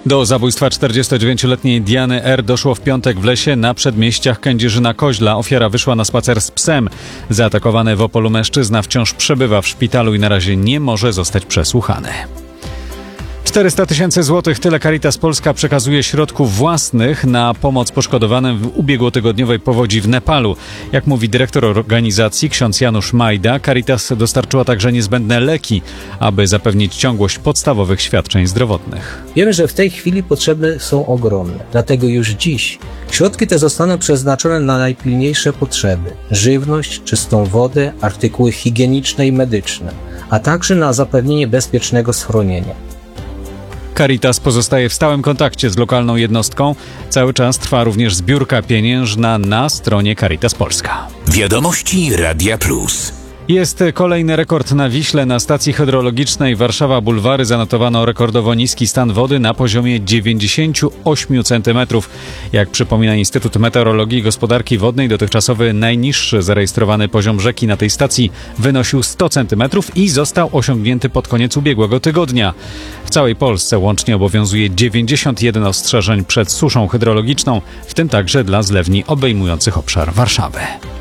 Do zabójstwa 49-letniej Diany R. doszło w piątek w lesie na przedmieściach Kędzierzyna-Koźla. Ofiara wyszła na spacer z psem. Zaatakowany w Opolu mężczyzna wciąż przebywa w szpitalu i na razie nie może zostać przesłuchany. 400 000 złotych, tyle Caritas Polska przekazuje środków własnych na pomoc poszkodowanym w ubiegłotygodniowej powodzi w Nepalu. Jak mówi dyrektor organizacji ksiądz Janusz Majda, Caritas dostarczyła także niezbędne leki, aby zapewnić ciągłość podstawowych świadczeń zdrowotnych. Wiemy, że w tej chwili potrzeby są ogromne, dlatego już dziś środki te zostaną przeznaczone na najpilniejsze potrzeby: żywność, czystą wodę, artykuły higieniczne i medyczne, a także na zapewnienie bezpiecznego schronienia. Caritas pozostaje w stałym kontakcie z lokalną jednostką. Cały czas trwa również zbiórka pieniężna na stronie Caritas Polska. Wiadomości Radia Plus. Jest kolejny rekord na Wiśle. Na stacji hydrologicznej Warszawa-Bulwary zanotowano rekordowo niski stan wody na poziomie 98 cm. Jak przypomina Instytut Meteorologii i Gospodarki Wodnej, dotychczasowy najniższy zarejestrowany poziom rzeki na tej stacji wynosił 100 cm i został osiągnięty pod koniec ubiegłego tygodnia. W całej Polsce łącznie obowiązuje 91 ostrzeżeń przed suszą hydrologiczną, w tym także dla zlewni obejmujących obszar Warszawy.